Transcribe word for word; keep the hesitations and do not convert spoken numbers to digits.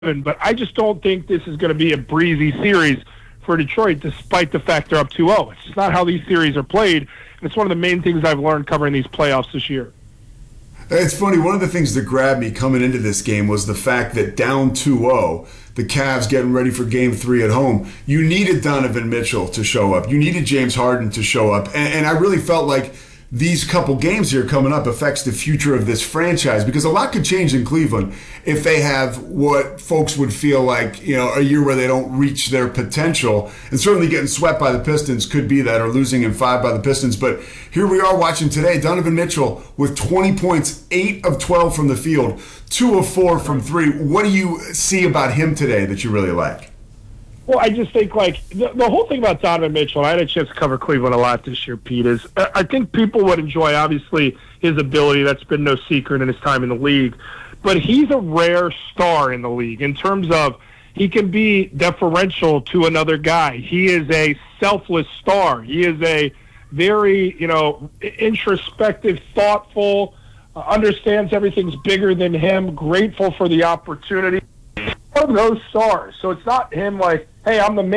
but I just don't think this is going to be a breezy series for Detroit, despite the fact they're up two oh. It's just not how these series are played, and it's one of the main things I've learned covering these playoffs this year. It's funny, one of the things that grabbed me coming into this game was the fact that down two oh, the Cavs getting ready for game three at home, you needed Donovan Mitchell to show up. You needed James Harden to show up. And, and I really felt like these couple games here coming up affects the future of this franchise, because a lot could change in Cleveland if they have what folks would feel like, you know, a year where they don't reach their potential. And certainly getting swept by the Pistons could be that, or losing in five by the Pistons. But here we are watching today, Donovan Mitchell with twenty points, eight of twelve from the field, two of four from three. What do you see about him today that you really like? Well, I just think, like, the, the whole thing about Donovan Mitchell, I had a chance to cover Cleveland a lot this year, Pete, is uh, I think people would enjoy, obviously, his ability. That's been no secret in his time in the league. But he's a rare star in the league in terms of he can be deferential to another guy. He is a selfless star. He is a very, you know, introspective, thoughtful, uh, understands everything's bigger than him, grateful for the opportunity. One of those stars. So it's not him like, hey, I'm the man.